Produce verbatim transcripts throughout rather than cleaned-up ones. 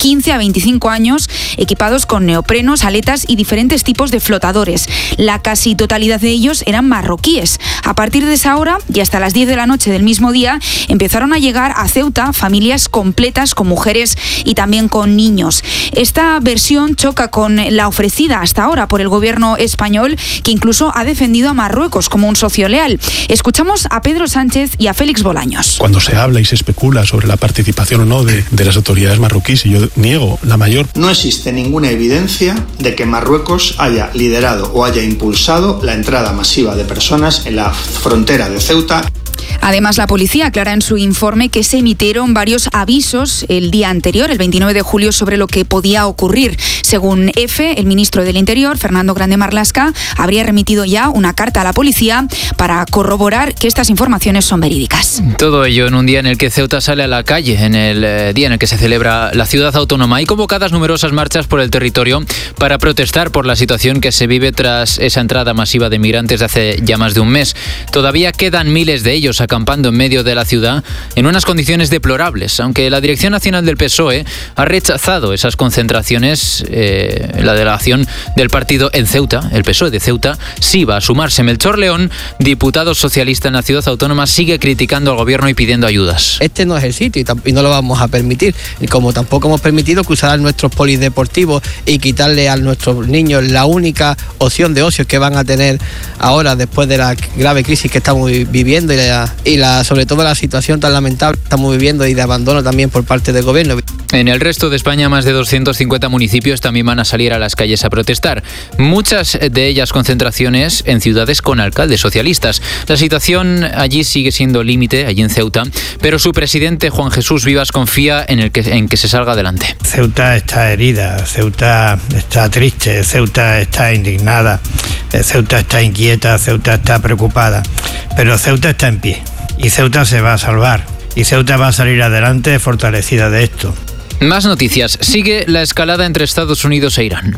quince a veinticinco años, equipados con neoprenos, aletas y diferentes tipos de flotadores. La casi totalidad de ellos eran marroquíes. A partir de esa hora y hasta las diez de la noche del mismo día empezaron a llegar a Ceuta familias completas con mujeres y también con niños. Esta versión choca con la ofrecida hasta ahora por el gobierno español, que incluso ha defendido a Marruecos como un socio leal. Escuchamos a Pedro Sánchez y a Félix Bolaños. Cuando se habla y se especula sobre la participación o no de, de las autoridades marroquíes, y yo niego la mayor... No existe ninguna evidencia de que Marruecos haya liderado o haya impulsado la entrada masiva de personas en la frontera de Ceuta. Además, la policía aclara en su informe que se emitieron varios avisos el día anterior, el veintinueve de julio, sobre lo que podía ocurrir. Según EFE, el ministro del Interior, Fernando Grande Marlaska, habría remitido ya una carta a la policía para corroborar que estas informaciones son verídicas. Todo ello en un día en el que Ceuta sale a la calle, en el eh, día en el que se celebra la ciudad autónoma. Hay convocadas numerosas marchas por el territorio para protestar por la situación que se vive tras esa entrada masiva de migrantes de hace ya más de un mes. Todavía quedan miles de ellos acampando en medio de la ciudad en unas condiciones deplorables, aunque la Dirección Nacional del P S O E ha rechazado esas concentraciones. Eh, la delegación del partido en Ceuta, el P S O E de Ceuta, sí va a sumarse. Melchor León, diputado socialista en la ciudad autónoma, sigue criticando al gobierno y pidiendo ayudas. Este no es el sitio y, t- y no lo vamos a permitir, y como tampoco hemos permitido que usaran nuestros polideportivos y quitarle a nuestros niños la única opción de ocio que van a tener ahora después de la grave crisis que estamos viviendo y la y la, sobre todo la situación tan lamentable que estamos viviendo y de abandono también por parte del gobierno. En el resto de España, más de doscientos cincuenta municipios también van a salir a las calles a protestar. Muchas de ellas concentraciones en ciudades con alcaldes socialistas. La situación allí sigue siendo límite, allí en Ceuta, pero su presidente Juan Jesús Vivas confía en, el que, en que se salga adelante. Ceuta está herida, Ceuta está triste, Ceuta está indignada, Ceuta está inquieta, Ceuta está preocupada, pero Ceuta está en pie y Ceuta se va a salvar y Ceuta va a salir adelante fortalecida de esto. Más noticias. Sigue la escalada entre Estados Unidos e Irán.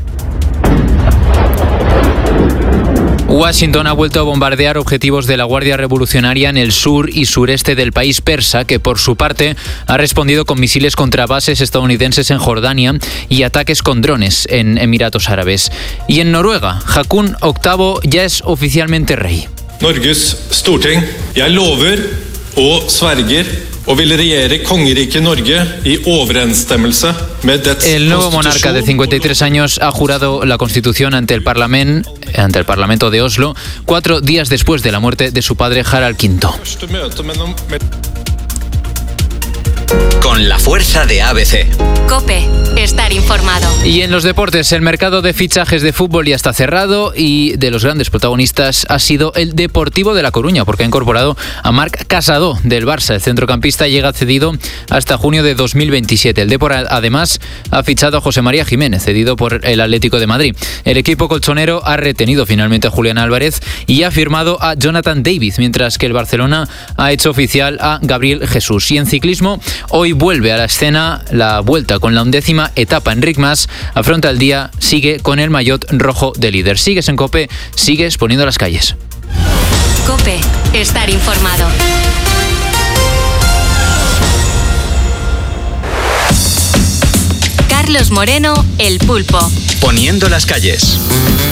Washington ha vuelto a bombardear objetivos de la Guardia Revolucionaria en el sur y sureste del país persa, que por su parte ha respondido con misiles contra bases estadounidenses en Jordania y ataques con drones en Emiratos Árabes. Y en Noruega, Haakon octavo ya es oficialmente rey. Norges Storting, jeg lover og sverger og vil regjere kongeriket Norge i overensstemmelse med dets El nuevo monarca de cincuenta y tres años ha jurado la Constitución ante el Parlamento, ante el Parlamento de Oslo, cuatro días después de la muerte de su padre Harald quinto. Con la fuerza de A B C. COPE, estar informado. Y en los deportes, el mercado de fichajes de fútbol ya está cerrado y de los grandes protagonistas ha sido el Deportivo de La Coruña, porque ha incorporado a Marc Casado del Barça. El centrocampista llega cedido hasta junio de dos mil veintisiete. El Depor además ha fichado a José María Jiménez, cedido por el Atlético de Madrid. El equipo colchonero ha retenido finalmente a Julián Álvarez y ha firmado a Jonathan David, mientras que el Barcelona ha hecho oficial a Gabriel Jesús. Y en ciclismo, hoy vuelve a la escena la vuelta con la undécima etapa. Enric Mas afronta el día, sigue con el maillot rojo de líder. Sigues en COPE, sigues poniendo las calles. COPE, estar informado. Carlos Moreno, El Pulpo. Poniendo las calles.